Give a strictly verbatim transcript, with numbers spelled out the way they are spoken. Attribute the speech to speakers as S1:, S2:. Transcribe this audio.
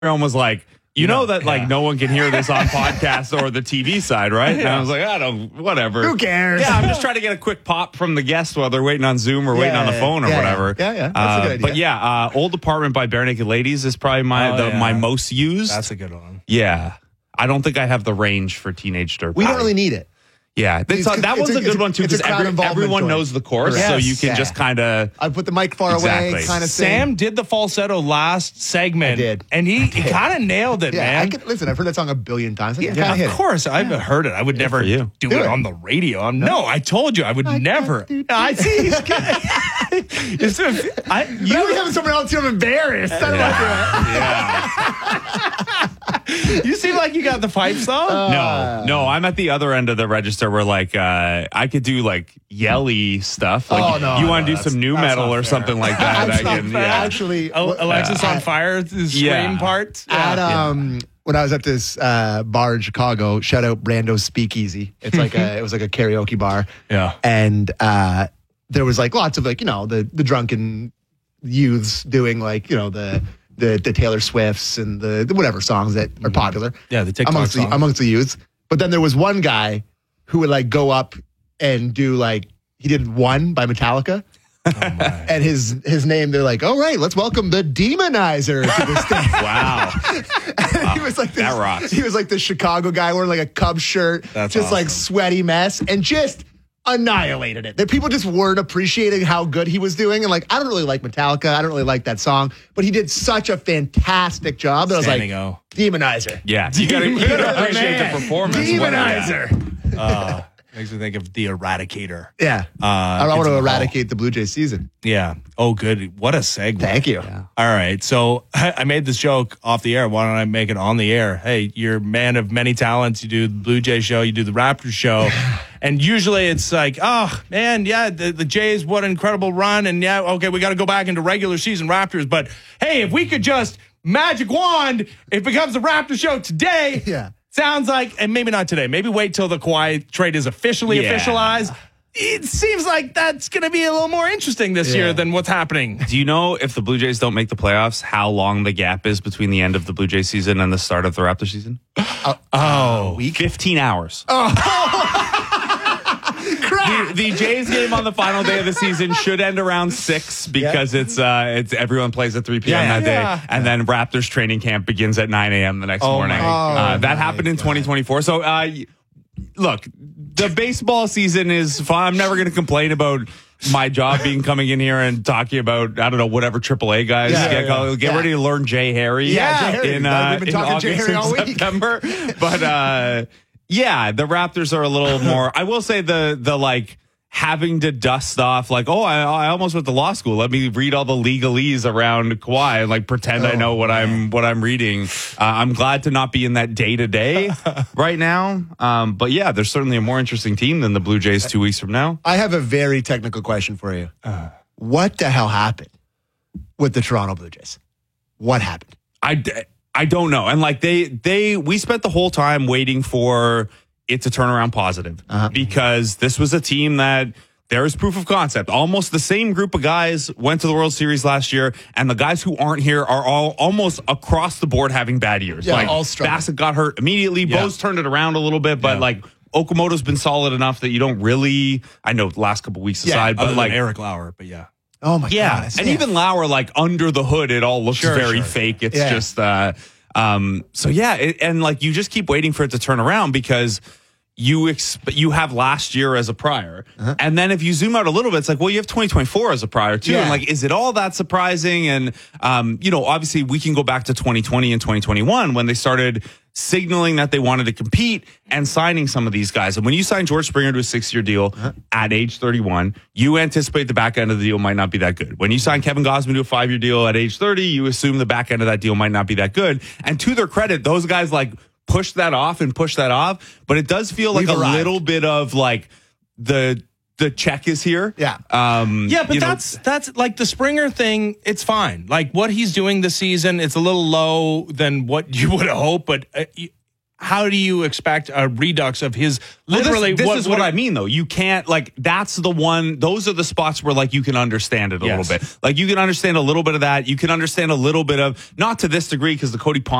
S1: Everyone was like, you know that like
S2: yeah.
S1: no one can hear this on podcast or the T V side, right? And I was like, I don't, whatever.
S2: Who cares?
S1: Yeah, I'm just trying to get a quick pop from the guest while they're waiting on Zoom or waiting
S2: Yeah,
S1: on the phone or
S2: yeah,
S1: whatever.
S2: Yeah, yeah, that's
S1: uh,
S2: a good idea.
S1: But yeah, uh, Old Apartment by Bare Naked Ladies is probably my
S3: Oh,
S1: the,
S3: yeah.
S1: my most used.
S3: That's a good one.
S1: Yeah, I don't think I have the range for Teenage Dirtbag.
S2: we don't really need it.
S1: Yeah, that's,
S2: It's-
S1: that
S2: it's
S1: one's
S2: a-
S1: a, good one too
S2: it's a
S1: because
S2: crowd
S1: every,
S2: involvement
S1: everyone
S2: joint.
S1: knows the chorus,
S2: Yes.
S1: so you can
S2: Yeah.
S1: just kind of.
S2: I put the mic far
S1: Exactly.
S2: away, kind of
S3: Sam did the falsetto last segment.
S2: I did.
S3: And he, he kind of nailed it,
S2: Yeah,
S3: man.
S2: I could, listen, I've heard that song a billion times. I can
S3: Yeah,
S2: kinda hit
S3: of
S2: it.
S3: course. I've heard it. I would never
S1: for you.
S3: do,
S2: Do
S3: it,
S2: it.
S3: on the radio. I'm, no, I told you I would
S2: I
S3: never.
S2: can't do
S3: I see. He's good. It's a- I-
S2: You
S3: you,
S2: always having someone else feel embarrassed. I don't like that.
S3: you seem like you got the pipe song.
S1: No, no, I'm at the other end of the register where like uh, I could do like yelly stuff. Like
S2: Oh, no,
S1: you
S2: no,
S1: want to do
S3: that's-
S1: some new
S3: that's
S1: metal
S3: not
S1: or
S3: fair.
S1: something like that. I
S2: Actually,
S1: can, yeah.
S2: actually,
S3: Oh, Alexis
S2: uh,
S3: on Fire, the scream
S1: yeah.
S3: part.
S2: At
S3: Yeah.
S2: um, when I was at this uh, bar in Chicago, shout out Brando's Speakeasy. It's like a, it was like a karaoke bar.
S3: Yeah.
S2: and uh, there was like lots of like you know the the drunken youths doing like you know the the, the Taylor Swifts and the, the whatever songs that are popular.
S3: Yeah, the TikTok
S2: amongst the
S3: songs.
S2: amongst the youths. But then there was one guy who would like go up and do like he did One by Metallica. And his his name, they're like, all right, let's welcome the Demonizer to the stage.
S1: Wow.
S2: And he was like this,
S1: That rocks.
S2: He was like the Chicago guy wearing like a Cubs shirt,
S3: That's
S2: just like
S3: awesome.
S2: sweaty mess, and just annihilated it. That people just weren't appreciating how good he was doing. And like, I don't really like Metallica. I don't really like that song, but he did such a fantastic job that
S3: Standing
S2: I was
S3: O.
S2: like, Demonizer.
S1: Yeah, you gotta, you gotta
S2: Oh,
S1: appreciate
S2: man.
S1: the performance.
S2: Demonizer.
S3: Uh, makes me think of the Eradicator.
S2: Yeah.
S3: Uh,
S2: I want
S3: Kids
S2: to
S3: in the Hall.
S2: eradicate the Blue Jays season.
S3: Yeah. Oh, good. What a segue.
S2: Thank you.
S3: All right. So I made this joke off the air. Why don't I make it on the air? Hey, you're a man of many talents. You do the Blue Jay show, you do the Raptors show. And usually it's like, oh, man, yeah, the, the Jays, what an incredible run. And yeah, okay, we got to go back into regular season Raptors. But hey, if we could just magic wand, it becomes the Raptors show today.
S2: Yeah.
S3: Sounds like, and maybe not today. Maybe wait till the Kawhi trade is officially
S1: Yeah.
S3: officialized. It seems like that's going to be a little more interesting this
S2: Yeah.
S3: year than what's happening.
S1: Do you know if the Blue Jays don't make the playoffs, how long the gap is between the end of the Blue Jays season and the start of the Raptor season?
S3: Oh,
S1: Week? fifteen hours.
S2: Crap.
S1: The, the Jays game on the final day of the season should end around six because it's uh it's everyone plays at three p.m.
S3: Yeah,
S1: that
S3: yeah.
S1: day, and then Raptors training camp begins at nine a.m. the next
S3: Oh
S1: morning.
S3: my
S1: Uh,
S2: God.
S1: that happened in twenty twenty-four. So, uh, y- look, the baseball season is fun. I'm never going to complain about my job being coming in here and talking about I don't know whatever triple A guys
S2: Yeah,
S1: get,
S2: yeah,
S1: get
S2: yeah.
S1: ready to learn Jay Harry.
S2: Yeah, Jay Harry.
S1: in,
S2: We've
S1: uh,
S2: been
S1: in
S2: talking Jay
S1: August
S2: Harry
S1: and
S2: all week.
S1: September. But uh, yeah, the Raptors are a little more. I will say the the like. Having to dust off like, oh, I, I almost went to law school. Let me read all the legalese around Kawhi and like pretend I know what I'm what I'm reading. Uh, I'm glad to not be in that day to day right now. Um, but yeah, there's certainly a more interesting team than the Blue Jays two weeks from now.
S2: I have a very technical question for you. What the hell happened with the Toronto Blue Jays? What happened?
S1: I, I don't know. And like they they we spent the whole time waiting for it to turn around positive
S2: Uh-huh.
S1: because this was a team that there is proof of concept. Almost the same group of guys went to the World Series last year, and the guys who aren't here are all almost across the board having bad years.
S2: Yeah,
S1: like
S2: all struggling.
S1: Bassett got hurt immediately.
S3: Yeah.
S1: Bose turned it around a little bit, but
S3: Yeah.
S1: like Okamoto's been solid enough that you don't really. I know the last couple weeks
S2: Yeah,
S1: aside,
S3: Other
S1: but
S3: than
S1: like
S3: Eric Lauer, but yeah.
S2: Oh my
S1: yeah,
S2: God.
S1: and even Lauer, like under the hood, it all looks
S3: Sure,
S1: very
S3: sure.
S1: fake. It's
S2: Yeah.
S1: just, uh, um, so yeah, it, and like you just keep waiting for it to turn around because you exp- you have last year as a prior,
S2: Uh-huh.
S1: and then if you zoom out a little bit, it's like, well, you have twenty twenty-four as a prior too,
S2: Yeah.
S1: and like, is it all that surprising? And um, you know, obviously, we can go back to twenty twenty and twenty twenty-one when they started signaling that they wanted to compete and signing some of these guys. And when you sign George Springer to a six-year deal
S2: Uh-huh.
S1: at age thirty-one, you anticipate the back end of the deal might not be that good. When you sign Kevin Gausman to a five-year deal at age thirty, you assume the back end of that deal might not be that good. And to their credit, those guys like push that off and push that off. But it does feel like
S2: We've
S1: a
S2: arrived.
S1: little bit of like the the check is here.
S2: Yeah.
S1: Um,
S3: Yeah, but
S1: you know,
S3: that's that's like the Springer thing. It's fine. Like what he's doing this season, it's a little low than what you would have hoped. But uh, you, how do you expect a redux of his literally?
S1: Well, this, this
S3: what,
S1: is what, what I mean, though. You can't like that's the one. Those are the spots where like you can understand it a
S3: Yes.
S1: little bit. Like you can understand a little bit of that. You can understand a little bit of not to this degree because the Cody Pond